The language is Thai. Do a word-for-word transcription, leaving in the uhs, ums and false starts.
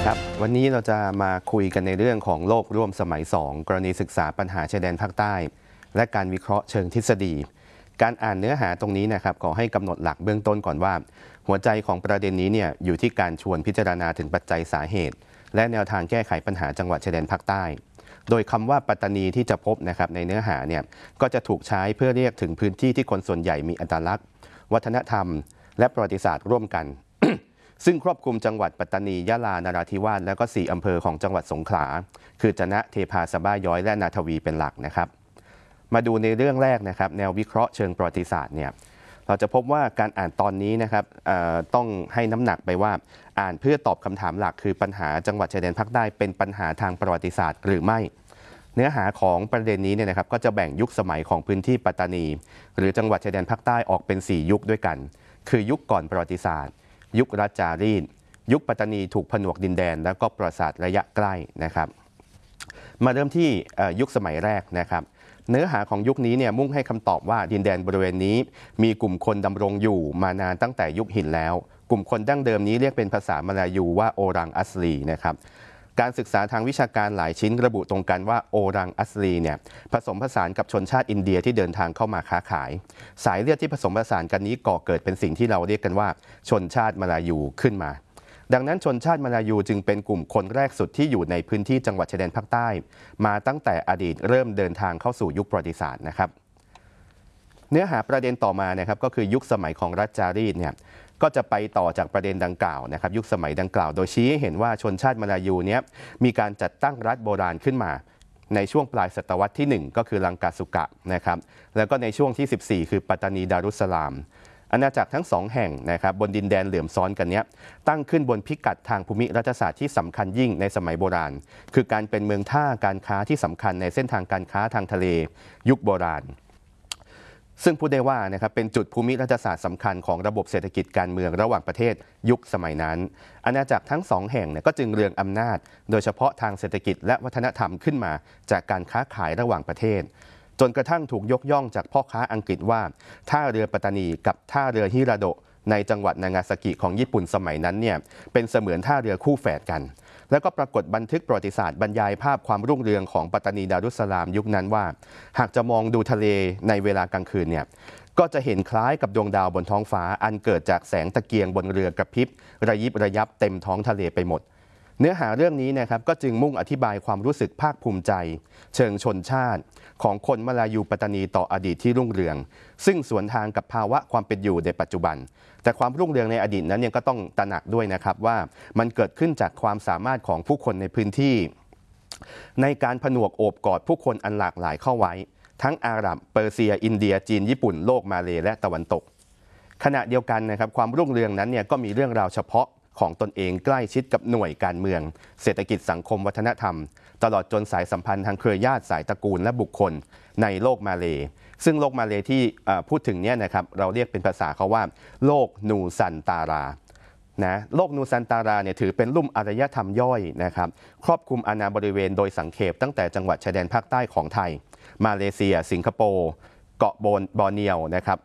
ครับวันนี้เราจะมาคุยกันในเรื่องของโลกร่วมสมัยสองกรณีศึกษาปัญหาชายแดนภาคใต้และการวิเคราะห์เชิงทฤษฎีการอ่านเนื้อหาตรงนี้นะครับขอให้กำหนดหลักเบื้องต้นก่อนว่าหัวใจของประเด็นนี้เนี่ยอยู่ที่การชวนพิจารณาถึงปัจจัยสาเหตุและแนวทางแก้ไขปัญหาจังหวัดชายแดนภาคใต้โดยคำว่าปัตตานีที่จะพบนะครับในเนื้อหาเนี่ยก็จะถูกใช้เพื่อเรียกถึงพื้นที่ที่คนส่วนใหญ่มีอัตลักษณ์วัฒนธรรมและประวัติศาสตร์ร่วมกันซึ่งครอบคลุมจังหวัดปัตตานียะลานราธิวาสและก็สี่อำเภอของจังหวัดสงขลาคือจะนะเทพาสะบ้าย้อยและนาทวีเป็นหลักนะครับมาดูในเรื่องแรกนะครับแนววิเคราะห์เชิงประวัติศาสตร์เนี่ยเราจะพบว่าการอ่านตอนนี้นะครับต้องให้น้ำหนักไปว่าอ่านเพื่อตอบคำถามหลักคือปัญหาจังหวัดชายแดนภาคใต้เป็นปัญหาทางประวัติศาสตร์หรือไม่เนื้อหาของประเด็นนี้เนี่ยนะครับก็จะแบ่งยุคสมัยของพื้นที่ปัตตานีหรือจังหวัดชายแดนภาคใต้ออกเป็นสี่ยุคด้วยกันคือยุคก่อนประวัติศาสตร์ยุครัชจารีตยุคปัตตานีถูกผนวกดินแดนแล้วก็ประวัติศาสตร์ระยะใกล้นะครับมาเริ่มที่ยุคสมัยแรกนะครับเนื้อหาของยุคนี้เนี่ยมุ่งให้คำตอบว่าดินแดนบริเวณนี้มีกลุ่มคนดำรงอยู่มานานตั้งแต่ยุคหินแล้วกลุ่มคนดั้งเดิมนี้เรียกเป็นภาษามลายูว่าโอรังอัสลีนะครับการศึกษาทางวิชาการหลายชิ้นระบุตรงกันว่าโอรังอัสลีเนี่ยผสมผสานกับชนชาติอินเดียที่เดินทางเข้ามาค้าขายสายเลือดที่ผสมผสานกันนี้ก่อเกิดเป็นสิ่งที่เราเรียกกันว่าชนชาติมลายูขึ้นมาดังนั้นชนชาติมลายูจึงเป็นกลุ่มคนแรกสุดที่อยู่ในพื้นที่จังหวัดชายแดนภาคใต้มาตั้งแต่อดีตเริ่มเดินทางเข้าสู่ยุคประวัติศาสตร์นะครับเนื้อหาประเด็นต่อมานะครับก็คือยุคสมัยของรัชจารีตเนี่ยก็จะไปต่อจากประเด็นดังกล่าวนะครับยุคสมัยดังกล่าวโดยชี้ให้เห็นว่าชนชาติมลายูเนี้ยมีการจัดตั้งรัฐโบราณขึ้นมาในช่วงปลายศตวรรษที่หนึ่งก็คือลังกาสุกะนะครับแล้วก็ในช่วงที่สิบสี่คือปัตตานีดารุสสลามอาณาจักรทั้งสองแห่งนะครับบนดินแดนเหลื่อมซ้อนกันเนี้ยตั้งขึ้นบนพิกัดทางภูมิรัฐศาสตร์ที่สำคัญยิ่งในสมัยโบราณคือการเป็นเมืองท่าการค้าที่สำคัญในเส้นทางการค้าทางทะเลยุคโบราณซึ่งพูดได้ว่านะครับเป็นจุดภูมิรัฐศาสตร์สำคัญของระบบเศรษฐกิจการเมืองระหว่างประเทศยุคสมัยนั้นอาณาจักรทั้งสองแห่งเนี่ยก็จึงเรืองอำนาจโดยเฉพาะทางเศรษฐกิจและวัฒนธรรมขึ้นมาจากการค้าขายระหว่างประเทศจนกระทั่งถูกยกย่องจากพ่อค้าอังกฤษว่าท่าเรือปัตตานีกับท่าเรือฮิราโดะในจังหวัดนางาซากิของญี่ปุ่นสมัยนั้นเนี่ยเป็นเสมือนท่าเรือคู่แฝดกันแล้วก็ปรากฏบันทึกประวัติศาสตร์บรรยายภาพความรุ่งเรืองของปัตตานีดารุสสลามยุคนั้นว่าหากจะมองดูทะเลในเวลากลางคืนเนี่ยก็จะเห็นคล้ายกับดวงดาวบนท้องฟ้าอันเกิดจากแสงตะเกียงบนเรือกระพริบระยิบระยับเต็มท้องทะเลไปหมดเนื้อหาเรื่องนี้นะครับก็จึงมุ่งอธิบายความรู้สึกภาคภูมิใจเชิงชนชาติของคนมลายูปัตตานีต่ออดีตที่รุ่งเรืองซึ่งสวนทางกับภาวะความเป็นอยู่ในปัจจุบันแต่ความรุ่งเรืองในอดีตนั้นเนี่ยก็ต้องตระหนักด้วยนะครับว่ามันเกิดขึ้นจากความสามารถของผู้คนในพื้นที่ในการผนวกโอบกอดผู้คนอันหลากหลายเข้าไว้ทั้งอาหรับเปอร์เซียอินเดียจีนญี่ปุ่นโลกมาเลและตะวันตกขณะเดียวกันนะครับความรุ่งเรืองนั้นเนี่ยก็มีเรื่องราวเฉพาะของตนเองใกล้ชิดกับหน่วยการเมืองเศรษฐกิจสังคมวัฒนธรรมตลอดจนสายสัมพันธ์ทางเครือญาติสายตระกูลและบุคคลในโลกมาเลซึ่งโลกมาเลที่พูดถึงเนี่ยนะครับเราเรียกเป็นภาษาเขาว่าโลกนูซันตารานะโลกนูซันตาราเนี่ยถือเป็นลุ่มอารยธรรมย่อยนะครับครอบคลุมอาณาบริเวณโดยสังเขปตั้งแต่จังหวัดชายแดนภาคใต้ของไทยมาเลเซียสิงคโปร์เกาะโบนบอร์เนียวนะครับ